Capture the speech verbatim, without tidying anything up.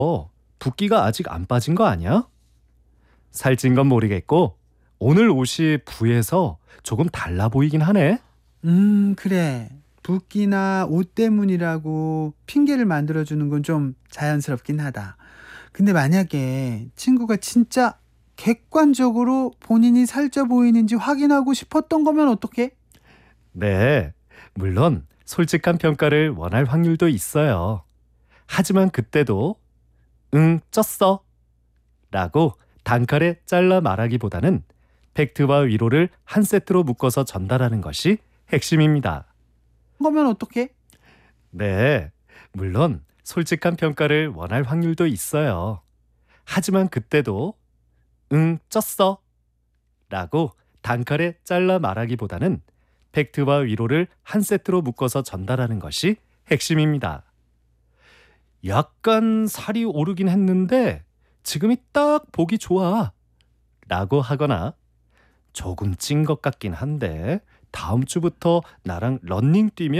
어, 붓기가 아직 안 빠진 거 아니야? 살찐 건 모르겠고 오늘 옷이 부해서 조금 달라 보이긴 하네. 음, 그래. 붓기나 옷 때문이라고 핑계를 만들어주는 건 좀 자연스럽긴 하다. 근데 만약에 친구가 진짜 객관적으로 본인이 살쪄 보이는지 확인하고 싶었던 거면 어떡해? 네, 물론 솔직한 평가를 원할 확률도 있어요. 하지만 그때도 응, 쪘어 라고 단칼에 잘라 말하기보다는 팩트와 위로를 한 세트로 묶어서 전달하는 것이 핵심입니다. 거면 어떡해? 네, 물론 솔직한 평가를 원할 확률도 있어요. 하지만 그때도 응, 쪘어 라고 단칼에 잘라 말하기보다는 팩트와 위로를 한 세트로 묶어서 전달하는 것이 핵심입니다. 약간 살이 오르긴 했는데 지금이 딱 보기 좋아 라고 하거나 조금 찐 것 같긴 한데 다음 주부터 나랑 러닝 뛰면